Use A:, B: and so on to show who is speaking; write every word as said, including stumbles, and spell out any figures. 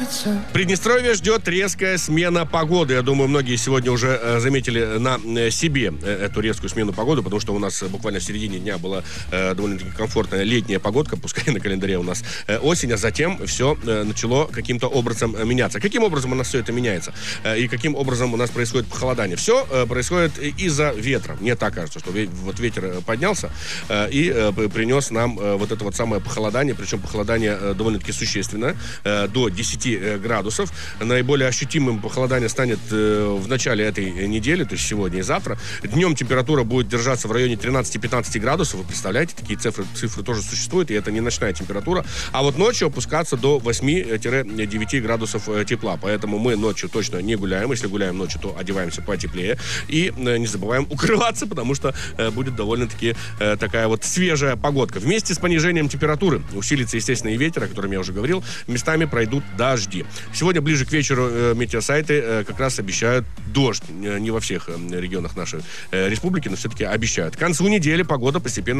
A: Приднестровье ждет резкая смена погоды. Я думаю, многие сегодня уже э, заметили на э, себе э, эту резкую смену погоды, потому что у нас э, буквально в середине дня была э, довольно-таки комфортная летняя погодка, пускай на календаре у нас э, осень, а затем все э, начало каким-то образом э, меняться. Каким образом у нас все это меняется? Э, и каким образом у нас происходит похолодание? Все э, происходит из-за ветра. Мне так кажется, что ве- вот ветер поднялся э, и э, принес нам э, вот это вот самое похолодание, причем похолодание э, довольно-таки существенное, э, до десяти градусов. Наиболее ощутимым похолодание станет э, в начале этой недели, то есть сегодня и завтра. Днем температура будет держаться в районе тринадцати-пятнадцати градусов. Вы представляете, такие цифры, цифры тоже существуют, и это не ночная температура. А вот ночью опускаться до восьми-девяти градусов тепла. Поэтому мы ночью точно не гуляем. Если гуляем ночью, то одеваемся потеплее. И э, не забываем укрываться, потому что э, будет довольно-таки э, такая вот свежая погодка. Вместе с понижением температуры усилится, естественно, и ветер, о котором я уже говорил. Местами пройдут дожди. Сегодня ближе к вечеру э, метеосайты э, как раз обещают дождь. Не во всех э, регионах нашей э, республики, но все-таки обещают. К концу недели погода постепенно